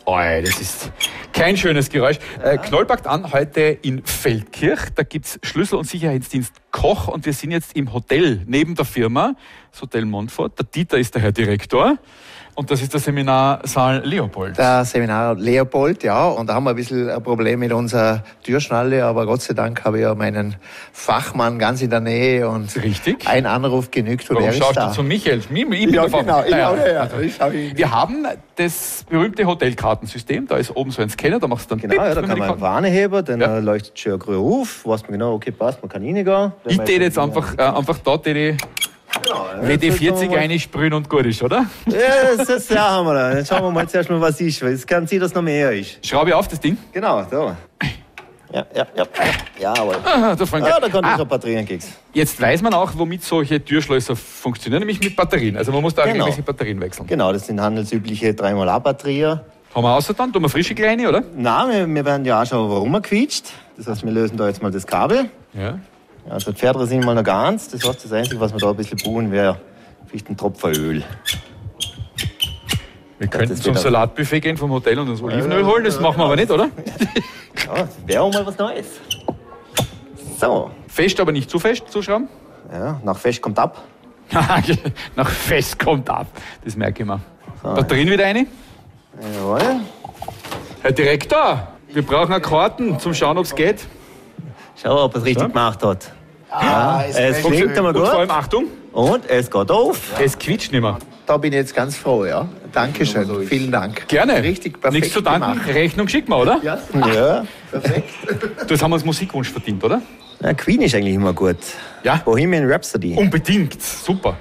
Oh, das ist kein schönes Geräusch. Knoll packt an heute in Feldkirch. Da gibt es Schlüssel- und Sicherheitsdienst Koch und wir sind jetzt im Hotel neben der Firma, das Hotel Montfort. Der Dieter ist der Herr Direktor und das ist der Seminarsaal Leopold. Der Seminar Leopold, ja. Und da haben wir ein bisschen ein Problem mit unserer Türschnalle, aber Gott sei Dank habe ich ja meinen Fachmann ganz in der Nähe und Richtig. ein Anruf genügt und Warum er ist schaust da. du zu Michael? Ich bin Ja, der Fachmann. genau. Wir haben das berühmte Hotelkartensystem, da ist oben so ein Scanner, da machst du dann Genau, ja, da kann man einen Warnheber, dann Ja. leuchtet schon grün auf, weiß man genau, okay, passt, man kann reingehen. Ich tät jetzt einfach da die WD-40 einsprühen und gut ist, oder? Ja, das haben wir da. Jetzt schauen wir mal zuerst mal, was ist, weil es kann sein, dass noch mehr ist. Schraube auf das Ding. Genau, da. Ja, jawohl. Ah, da fängt Ja, da kommt so ein Batterienkeks. Jetzt weiß man auch, womit solche Türschlösser funktionieren, nämlich mit Batterien. Also man muss da Genau. regelmäßig Batterien wechseln. Genau, das sind handelsübliche 3xA-Batterien. Haben wir außer dann, tun wir frische kleine, oder? Nein, wir werden ja auch schauen, warum er quietscht. Das heißt, wir lösen da jetzt mal das Kabel. Ja. Ja, also die Pferde sind mal noch ganz. Das heißt, das Einzige, was wir da ein bisschen brauchen, wäre vielleicht ein Tropfen Öl. Wir könnten das zum wieder- Salatbuffet gehen vom Hotel und uns Olivenöl holen, das machen wir aber nicht, oder? Ja, wäre auch mal was Neues. So, Fest, aber nicht zu fest zuschrauben. ja, nach Fest kommt ab. Nach fest kommt ab. Das merke ich mir. Batterien wieder rein. Jawohl. Herr Direktor, wir brauchen eine Karten zum Schauen, ob es geht. Schau, ob er es richtig gemacht hat. Ja, es klingt einmal Und vor allem gut. Achtung, Und es geht auf. es quietscht nicht mehr. Da bin ich jetzt ganz froh, ja. Dankeschön, vielen Dank. Gerne. Richtig perfekt Nichts zu danken. gemacht. Rechnung schicken wir, oder? Ja, Ja. perfekt. Das haben wir als Musikwunsch verdient, oder? Ja, Queen ist eigentlich immer gut. Ja. Bohemian Rhapsody. Unbedingt. Super.